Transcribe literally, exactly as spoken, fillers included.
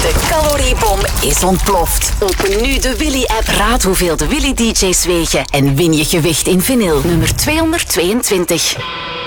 De caloriebom is ontploft. Open nu de Willy-app. Raad hoeveel de Willy-D J's wegen en win je gewicht in vinyl. Nummer tweehonderdtweeëntwintig.